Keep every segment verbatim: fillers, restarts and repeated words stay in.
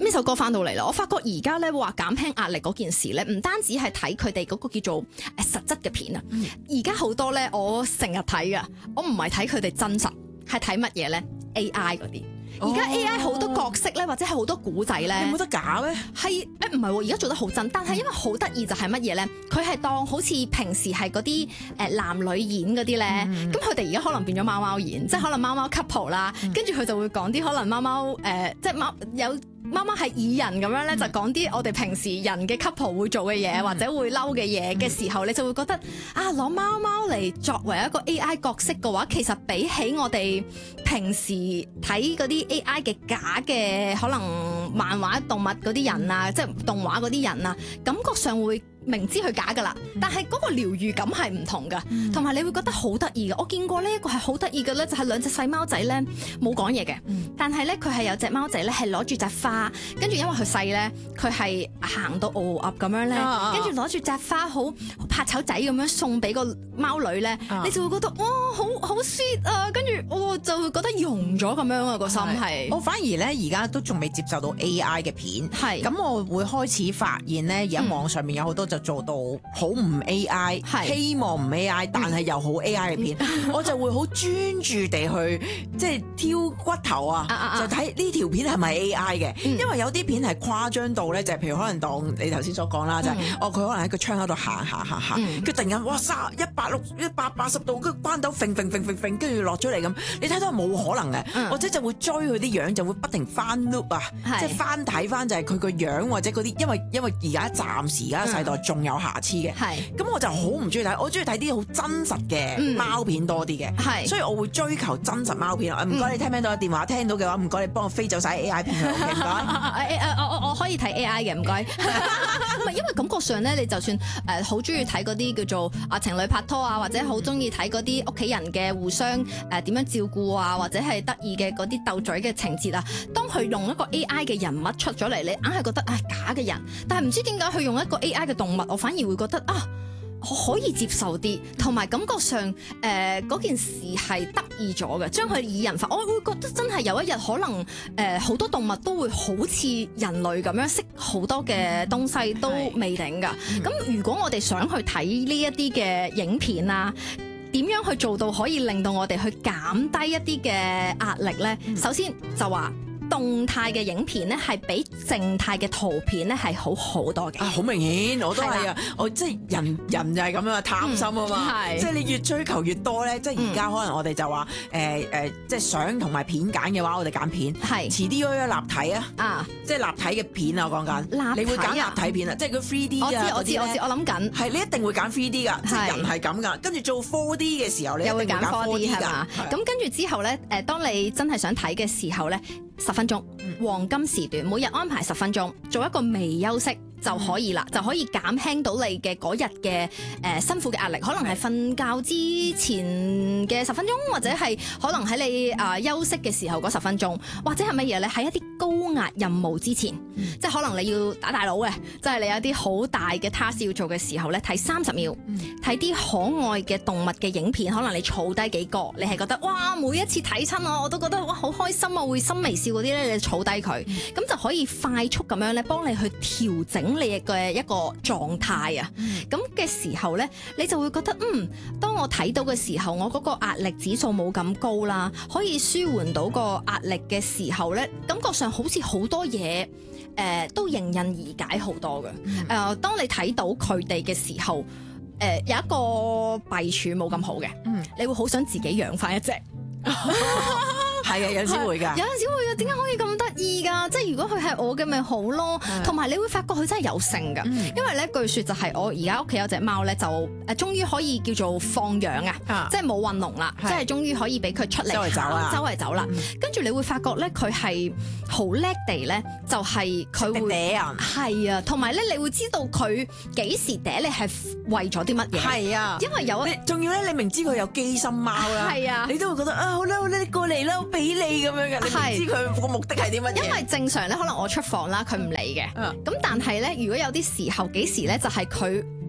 呢首歌翻到嚟啦，我發覺而家咧話減輕壓力嗰件事咧，唔單止係睇佢哋嗰個叫做誒實質嘅片啊，而家好多咧我成日睇噶，我唔係睇佢哋真實，係睇乜嘢咧 A I 嗰啲。而家 A I 好多角色咧，或者係好多古仔咧， 有冇得假咧？ 係誒唔係喎，而家做得好真，但係因為好得意就係乜嘢咧？佢係當好似平時係嗰啲誒男女演嗰啲咧，咁佢哋而家可能變咗貓貓演，即係可能貓貓 couple 啦，跟住佢就會講啲可能貓貓誒，即係貓有。貓貓係擬人咁樣咧，就講啲我哋平時人嘅 couple 會做嘅嘢，嗯、或者會嬲嘅嘢嘅時候，你就會覺得啊，攞貓貓嚟作為一個 A I 角色嘅話，其實比起我哋平時睇嗰啲 A I 嘅假嘅可能漫畫動物嗰啲人啊，即係動畫嗰啲人啊，感覺上會明知佢假噶啦，但係嗰個療愈感係唔同噶，同埋、嗯、你會覺得好得意嘅。我見過呢一個係好得意嘅咧，就係兩隻細貓仔咧冇講嘢嘅，嗯、但係咧佢係有隻貓仔咧係攞住隻花，跟住因為佢細咧，佢係行到嗷嗷咁樣咧，跟住攞住隻花好拍醜仔咁樣送俾個貓女咧，啊、你就會覺得哇好好 sweet 啊，跟住我就會覺得融咗咁樣啊個心係。 我反而咧而家都仲未接受到 A I 嘅片，係咁是我會開始發現咧，而家網上面有好多、嗯。就做到好唔 A I， 是希望唔 A I， 但係又好 A I 嘅片，我就會好專注地去即係挑骨頭啊，啊啊就睇呢條片係咪 A I 嘅，嗯、因為有啲片係誇張到咧，就係、是、譬如可能當你頭先所講啦，就係、是嗯、哦佢可能喺個窗口度行行行行，跟住、嗯、突然間哇三一百六一百八十度，跟住關斗揈揈揈揈揈，跟住落咗嚟咁，你睇到係冇可能嘅，嗯、或者就會追佢啲樣，就會不停翻 loop 啊，即係是翻睇翻就係佢個樣或者嗰啲，因為因為而家暫時而家世代。嗯仲有瑕疵嘅，係咁我就好唔中意睇，我中意睇啲好真實嘅貓片多啲嘅，係，所以我會追求真實貓片。唔該，你聽唔聽到電話？聽到嘅話，唔該你幫我飛走晒 A I 片啦，唔該。誒誒，我我我可以睇 A I 嘅，唔該。唔係因為感覺上咧，你就算誒好中意睇嗰啲叫做啊情侶拍拖啊，或者好中意睇嗰啲屋企人嘅互相誒點樣照顧啊，或者係得意嘅嗰啲鬥嘴嘅情節啊，當佢用一個 A I 嘅人物出咗嚟，你硬係覺得啊假嘅人，但係唔知點解佢用一個 A I 嘅動物。我反而會覺得啊，我可以接受啲，同埋感覺上誒嗰、呃、件事係得意咗嘅，將佢擬人化。我會覺得真係有一日可能誒好、呃、多動物都會好似人類咁樣識好多嘅東西都未定㗎。咁、嗯、如果我哋想去睇呢一啲嘅影片啊，點樣去做到可以令到我哋去減低一啲嘅壓力咧？嗯、首先就話。動態嘅影片咧係比靜態嘅圖片咧係好好多嘅。啊，好明顯，我都係啊，我即係人人就係咁樣貪心啊嘛，即係你越追求越多咧，即係而家可能我哋就話誒誒，即係相同埋片揀嘅話，我哋揀片，係遲啲嗰啲立體啊，啊，即係立體嘅片啊，我講緊，你會揀立體片啊，即係佢 three D 啊，我知我知我知，我諗緊，係你一定會揀 three D 噶，即係人係咁噶，跟住做 four D 嘅時候，你又會揀 four D 係嘛？咁跟住之後咧，誒，當你真係想睇嘅時候咧。十分鐘，黃金時段，每日安排十分鐘，做一個微休息就可以啦，嗯、就可以減輕到你嘅嗰日嘅誒辛苦嘅壓力，可能係瞓覺之前嘅十分鐘，或者係可能喺你啊、呃、休息嘅時候嗰十分鐘，或者係乜嘢咧？喺一啲高壓任務之前，嗯、即係可能你要打大佬嘅，即係你有啲好大嘅 task 要做嘅時候咧，睇三十秒，睇啲、嗯、可愛嘅動物嘅影片，可能你儲低幾個，你係覺得哇，每一次睇親我，我都覺得哇好開心啊，會心微笑嗰啲咧，你儲低佢，咁、嗯、就可以快速咁樣咧，幫你去調整你嘅一個狀態啊。咁嘅、嗯、時候咧，你就會覺得嗯，當我睇到嘅時候，我嗰個壓力指數冇咁高啦，可以舒緩到個壓力嘅時候咧，感覺上好似好多嘢誒、呃、都迎刃而解好多嘅。誒、嗯呃，當你睇到佢哋嘅時候，誒、呃、有一個弊處冇咁好嘅，嗯，你會好想自己養翻一隻。係啊，有陣時會㗎，有陣時會㗎。點解可以咁得意㗎？即係如果佢係我嘅咪好咯。同埋你會發覺佢真係有性㗎。嗯、因為咧據説就係我而家屋企有隻貓咧，就誒終於可以叫做放養啊，即係冇運籠啦，是即係終於可以俾佢出嚟周圍走啦，周圍走啦。跟住、嗯、你會發覺咧，佢係好叻地咧，就係佢會係啊，同埋咧你會知道佢幾時嗲你係為咗啲乜嘢？係啊，因為有仲要咧，你明知佢有機心貓啦，係啊，你都會覺得啊好啦好啦，你過嚟啦。俾你咁樣嘅，你唔知佢個目的係啲乜嘢？因為正常咧，可能我出房啦，佢唔理嘅。咁、嗯、但係咧，如果有啲時候幾時咧，就係佢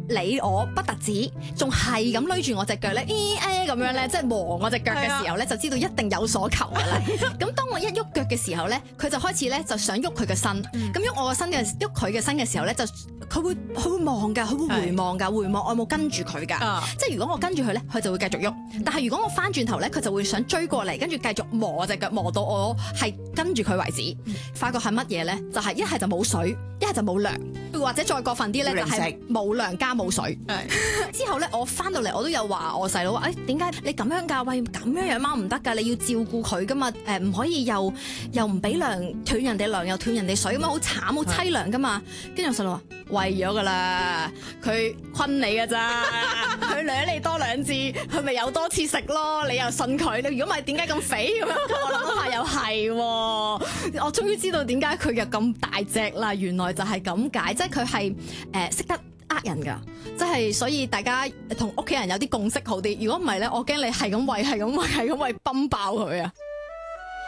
理我不特止，仲係咁攏住我隻腳咧，咦誒咁樣咧，即係磨我隻腳嘅時候咧，就知道一定有所求噶啦。咁當我一喐腳嘅時候咧，佢就開始咧就想喐佢嘅身，咁喐我個身嘅喐佢嘅身嘅時候咧，就佢會佢會望㗎，佢會回望㗎，回望我有冇跟住佢㗎。即係如果我跟住佢咧，佢就會繼續喐。但係如果我翻轉頭咧，佢就會想追過嚟，跟住繼續磨我隻腳，磨到我係跟住佢為止。發覺係乜嘢咧？就係一係就冇水，一係就冇糧，或者再過分啲咧，就係冇糧加冇水。之後咧，我翻到嚟我都有話我細佬話：誒點解你咁樣㗎？喂，咁樣養貓唔得㗎，你要照顧佢㗎嘛？誒、呃、唔可以又又唔俾糧，斷人哋糧又斷人哋水咁樣，好慘好凄涼㗎嘛！跟住我細佬話：餵咗㗎啦，佢昆你㗎咋，佢掠你多兩次，佢咪有多次食咯。你又信佢？你如果唔係點解咁肥咁樣？我諗下又係，我終於知道點解佢又咁大隻啦。原來就係咁解，即係佢係誒識得呃人㗎，即係所以大家同屋企人有啲共識好啲。如果唔係咧，我驚你係咁餵，係咁餵，係咁餵，泵爆佢啊！